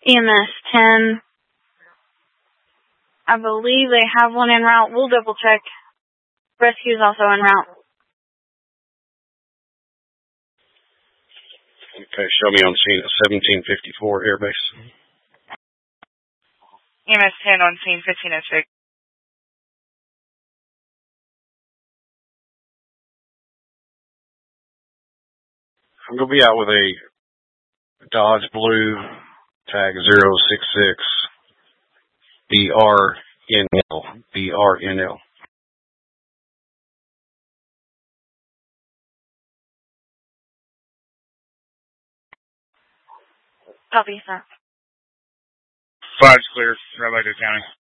EMS 10. I believe they have one en route. We'll double check. Rescue is also en route. Okay, show me on scene at 1754 Airbase. EMS 10 on scene 1506. I'm going to be out with a Dodge Blue tag 066 BRNL. Copy, sir. 5's clear. Rabbi County.